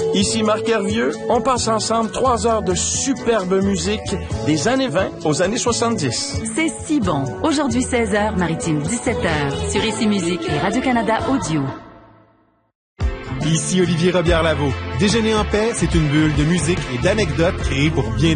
Ici Marc Hervieux, on passe ensemble 3 heures de superbe musique des années 20 aux années 70. C'est si bon. Aujourd'hui 16h, Maritime 17h, sur Ici Musique et Radio-Canada Audio. Ici Olivier Robillard-Lavaux. Déjeuner en paix, c'est une bulle de musique et d'anecdotes créée pour bien